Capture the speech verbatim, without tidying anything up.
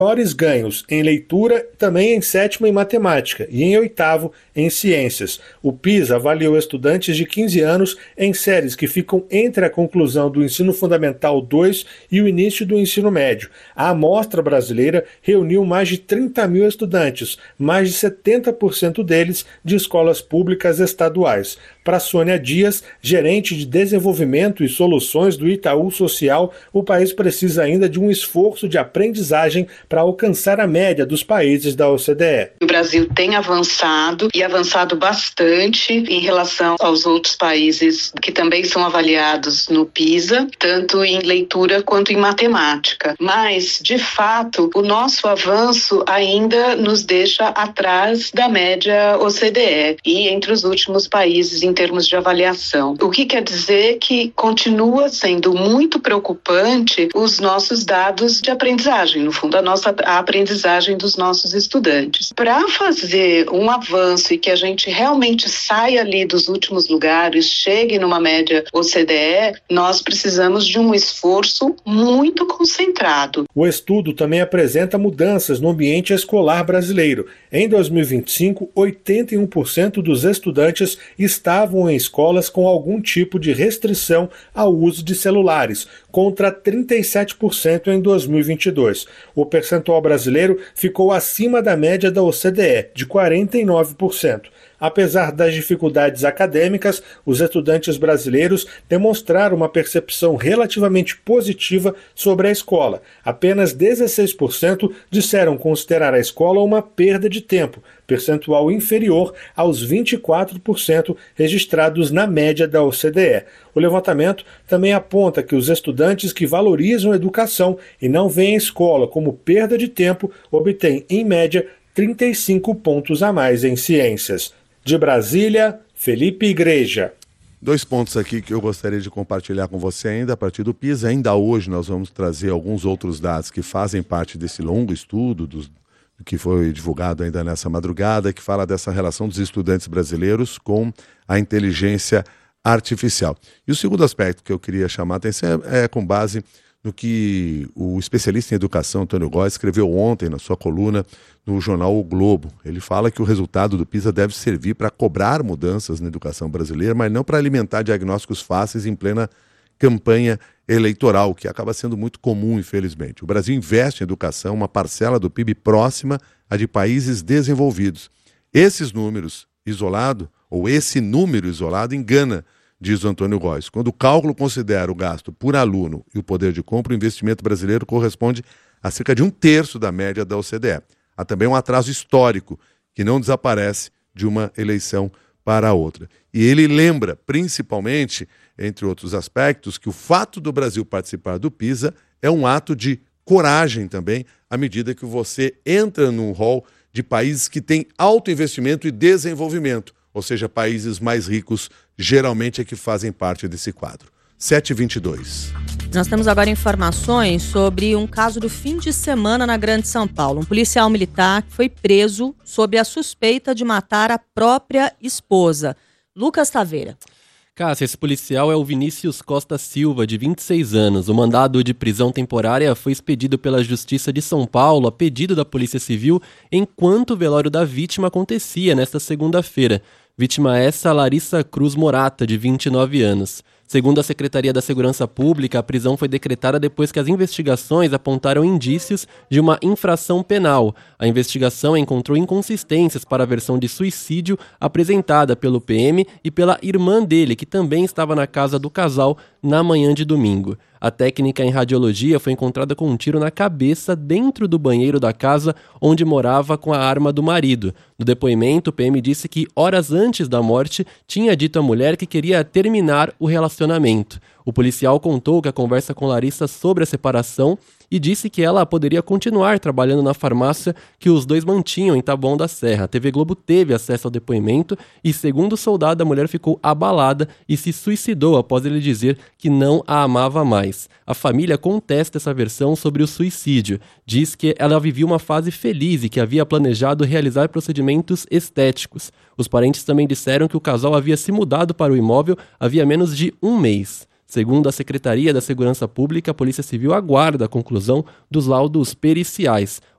maiores ganhos em leitura, também em sétimo em matemática e em oitavo em ciências. O PISA avaliou estudantes de quinze anos em séries que ficam entre a conclusão do ensino fundamental dois e o início do ensino médio. A amostra brasileira reuniu mais de trinta mil estudantes, mais de setenta por cento deles de escolas públicas estaduais. Para Sônia Dias, gerente de desenvolvimento e soluções do Itaú Social, o país precisa ainda de um esforço de aprendizagem para alcançar a média dos países da O C D E. O Brasil tem avançado e avançado bastante em relação aos outros países que também são avaliados no PISA, tanto em leitura quanto em matemática. Mas, de fato, o nosso avanço ainda nos deixa atrás da média O C D E e entre os últimos países em termos de avaliação. O que quer dizer que continua sendo muito preocupante os nossos dados de aprendizagem, no fundo, a nossa a aprendizagem dos nossos estudantes. Para fazer um avanço e que a gente realmente saia ali dos últimos lugares, chegue numa média O C D E, nós precisamos de um esforço muito concentrado. O estudo também apresenta mudanças no ambiente escolar brasileiro. Em dois mil e vinte e cinco, oitenta e um por cento dos estudantes estavam em escolas com algum tipo de restrição ao uso de celulares, contra trinta e sete por cento em dois mil e vinte e dois. O percentual brasileiro ficou acima da média da O C D E, de quarenta e nove por cento. Apesar das dificuldades acadêmicas, os estudantes brasileiros demonstraram uma percepção relativamente positiva sobre a escola. Apenas dezesseis por cento disseram considerar a escola uma perda de tempo, percentual inferior aos vinte e quatro por cento registrados na média da O C D E. O levantamento também aponta que os estudantes que valorizam a educação e não veem a escola como perda de tempo obtêm, em média, trinta e cinco pontos a mais em ciências. De Brasília, Felipe Igreja. Dois pontos aqui que eu gostaria de compartilhar com você ainda a partir do PISA. Ainda hoje nós vamos trazer alguns outros dados que fazem parte desse longo estudo dos, que foi divulgado ainda nessa madrugada, que fala dessa relação dos estudantes brasileiros com a inteligência artificial. E o segundo aspecto que eu queria chamar a atenção é, é com base no que o especialista em educação, Antônio Góes, escreveu ontem na sua coluna no jornal O Globo. Ele fala que o resultado do PISA deve servir para cobrar mudanças na educação brasileira, mas não para alimentar diagnósticos fáceis em plena campanha eleitoral, que acaba sendo muito comum, infelizmente. O Brasil investe em educação uma parcela do P I B próxima à de países desenvolvidos. Esses números isolados, ou esse número isolado, engana, diz o Antônio Góes. Quando o cálculo considera o gasto por aluno e o poder de compra, o investimento brasileiro corresponde a cerca de um terço da média da O C D E. Há também um atraso histórico que não desaparece de uma eleição para a outra. E ele lembra, principalmente, entre outros aspectos, que o fato do Brasil participar do PISA é um ato de coragem também, à medida que você entra num rol de países que têm alto investimento e desenvolvimento, ou seja, países mais ricos geralmente é que fazem parte desse quadro. sete e vinte e dois. Nós temos agora informações sobre um caso do fim de semana na Grande São Paulo. Um policial militar foi preso sob a suspeita de matar a própria esposa. Lucas Taveira. Cássia, esse policial é o Vinícius Costa Silva, de vinte e seis anos. O mandado de prisão temporária foi expedido pela Justiça de São Paulo a pedido da Polícia Civil enquanto o velório da vítima acontecia nesta segunda-feira. Vítima essa, Larissa Cruz Morata, de vinte e nove anos. Segundo a Secretaria da Segurança Pública, a prisão foi decretada depois que as investigações apontaram indícios de uma infração penal. A investigação encontrou inconsistências para a versão de suicídio apresentada pelo P M e pela irmã dele, que também estava na casa do casal na manhã de domingo. A técnica em radiologia foi encontrada com um tiro na cabeça dentro do banheiro da casa onde morava com a arma do marido. No depoimento, o P M disse que horas antes da morte tinha dito à mulher que queria terminar o relacionamento. O policial contou que a conversa com Larissa sobre a separação e disse que ela poderia continuar trabalhando na farmácia que os dois mantinham em Taboão da Serra. A T V Globo teve acesso ao depoimento e, segundo o soldado, a mulher ficou abalada e se suicidou após ele dizer que não a amava mais. A família contesta essa versão sobre o suicídio. Diz que ela vivia uma fase feliz e que havia planejado realizar procedimentos estéticos. Os parentes também disseram que o casal havia se mudado para o imóvel havia menos de um mês. Segundo a Secretaria da Segurança Pública, a Polícia Civil aguarda a conclusão dos laudos periciais.